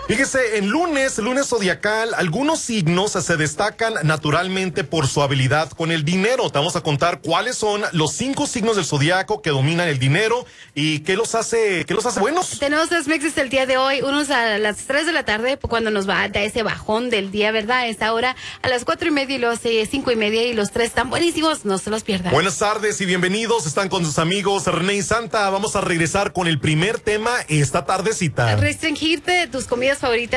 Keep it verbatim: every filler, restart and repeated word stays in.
Fíjese, en lunes, lunes zodiacal, algunos signos se destacan naturalmente por su habilidad con el dinero. Te vamos a contar cuáles son los cinco signos del zodiaco que dominan el dinero y qué los hace, qué los hace buenos. Tenemos dos mixes el día de hoy, unos a las tres de la tarde, cuando nos va a dar ese bajón del día, ¿verdad? A esta hora, a las cuatro y media y los eh, cinco y media, y los tres están buenísimos, no se los pierdan. Buenas tardes y bienvenidos, están con sus amigos René y Santa. Vamos a regresar con el primer tema esta tardecita. Restringirte tus comidas favoritas